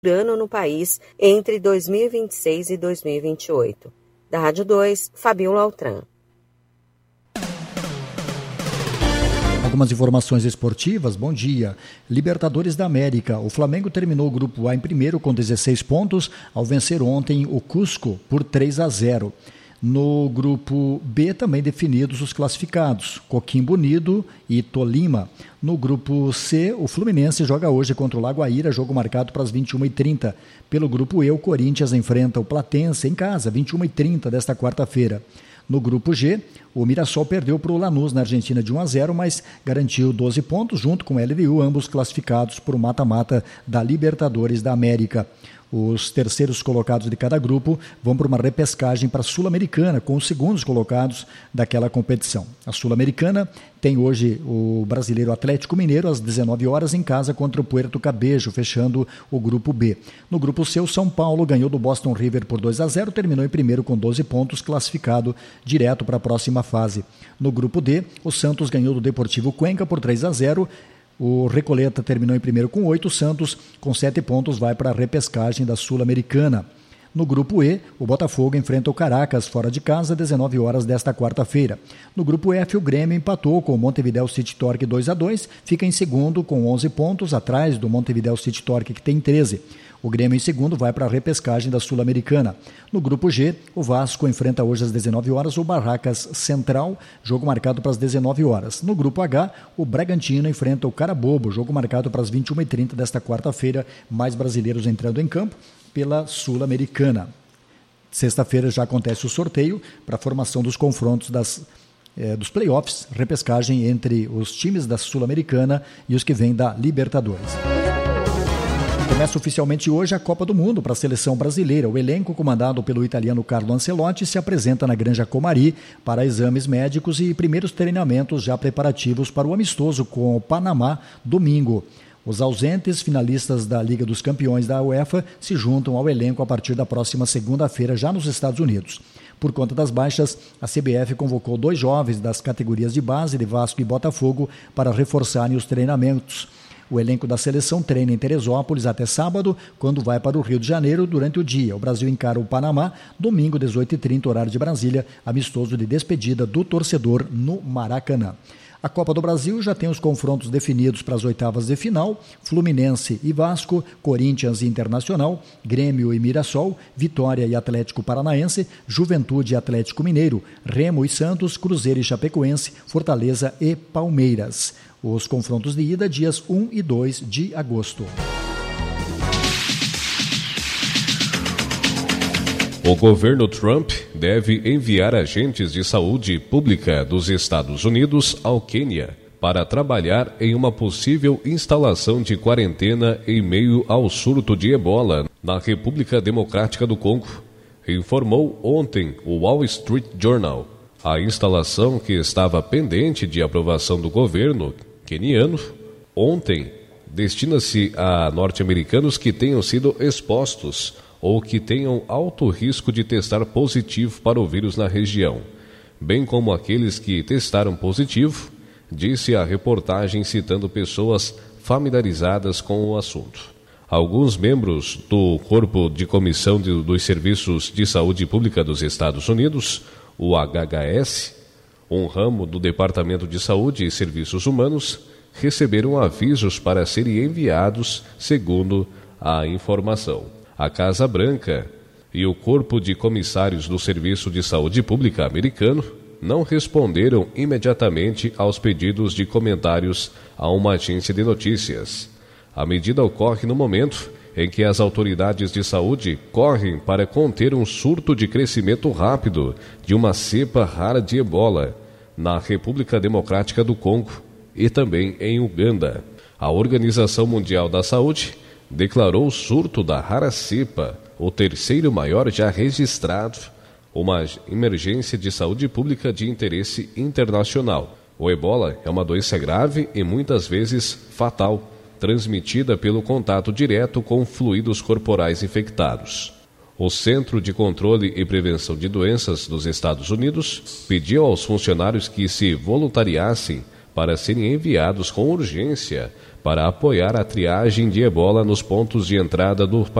ano no país entre 2026 e 2028. Da Rádio 2, Fabiola Altran. Algumas informações esportivas, bom dia. Libertadores da América, o Flamengo terminou o grupo A em primeiro com 16 pontos, ao vencer ontem o Cusco por 3-0. No grupo B também definidos os classificados, Coquimbo Unido e Tolima. No grupo C, o Fluminense joga hoje contra o Lagoaíra, jogo marcado para as 21h30. Pelo grupo E, o Corinthians enfrenta o Platense em casa, 21h30 desta quarta-feira. No grupo G, o Mirassol perdeu para o Lanús na Argentina de 1-0, mas garantiu 12 pontos junto com o LDU, ambos classificados para o mata-mata da Libertadores da América. Os terceiros colocados de cada grupo vão para uma repescagem para a Sul-Americana, com os segundos colocados daquela competição. A Sul-Americana tem hoje o brasileiro Atlético Mineiro às 19 horas em casa contra o Puerto Cabello, fechando o grupo B. No grupo C, o São Paulo ganhou do Boston River por 2-0, terminou em primeiro com 12 pontos, classificado direto para a próxima fase. No grupo D, o Santos ganhou do Deportivo Cuenca por 3-0, o Recoleta terminou em primeiro com 8, o Santos com 7 pontos vai para a repescagem da Sul-Americana. No grupo E, o Botafogo enfrenta o Caracas fora de casa, 19 horas desta quarta-feira. No grupo F, o Grêmio empatou com o Montevideo City Torque 2-2, fica em segundo com 11 pontos, atrás do Montevideo City Torque, que tem 13. O Grêmio em segundo vai para a repescagem da Sul-Americana. No grupo G, o Vasco enfrenta hoje às 19 horas o Barracas Central, jogo marcado para as 19 horas. No grupo H, o Bragantino enfrenta o Carabobo, jogo marcado para as 21h30 desta quarta-feira, mais brasileiros entrando em campo pela Sul-Americana. Sexta-feira já acontece o sorteio para a formação dos confrontos dos playoffs, repescagem entre os times da Sul-Americana e os que vêm da Libertadores. Começa oficialmente hoje a Copa do Mundo para a seleção brasileira. O elenco, comandado pelo italiano Carlo Ancelotti, se apresenta na Granja Comari para exames médicos e primeiros treinamentos já preparativos para o amistoso com o Panamá domingo. Os ausentes finalistas da Liga dos Campeões da UEFA se juntam ao elenco a partir da próxima segunda-feira, já nos Estados Unidos. Por conta das baixas, a CBF convocou 2 jovens das categorias de base de Vasco e Botafogo para reforçarem os treinamentos. O elenco da seleção treina em Teresópolis até sábado, quando vai para o Rio de Janeiro durante o dia. O Brasil encara o Panamá, domingo, 18h30, horário de Brasília, amistoso de despedida do torcedor no Maracanã. A Copa do Brasil já tem os confrontos definidos para as oitavas de final: Fluminense e Vasco, Corinthians e Internacional, Grêmio e Mirassol, Vitória e Atlético Paranaense, Juventude e Atlético Mineiro, Remo e Santos, Cruzeiro e Chapecoense, Fortaleza e Palmeiras. Os confrontos de ida, dias 1 e 2 de agosto. O governo Trump deve enviar agentes de saúde pública dos Estados Unidos ao Quênia para trabalhar em uma possível instalação de quarentena em meio ao surto de ebola na República Democrática do Congo, informou ontem o Wall Street Journal. A instalação, que estava pendente de aprovação do governo queniano, ontem destina-se a norte-americanos que tenham sido expostos ou que tenham alto risco de testar positivo para o vírus na região, bem como aqueles que testaram positivo, disse a reportagem citando pessoas familiarizadas com o assunto. Alguns membros do Corpo de Comissão dos Serviços de Saúde Pública dos Estados Unidos, o HHS, um ramo do Departamento de Saúde e Serviços Humanos, receberam avisos para serem enviados, segundo a informação. A Casa Branca e o Corpo de Comissários do Serviço de Saúde Pública americano não responderam imediatamente aos pedidos de comentários a uma agência de notícias. A medida ocorre no momento em que as autoridades de saúde correm para conter um surto de crescimento rápido de uma cepa rara de ebola na República Democrática do Congo e também em Uganda. A Organização Mundial da Saúde declarou o surto da rara cepa, o terceiro maior já registrado, uma emergência de saúde pública de interesse internacional. O ebola é uma doença grave e muitas vezes fatal, transmitida pelo contato direto com fluidos corporais infectados. O Centro de Controle e Prevenção de Doenças dos Estados Unidos pediu aos funcionários que se voluntariassem para serem enviados com urgência para apoiar a triagem de ebola nos pontos de entrada do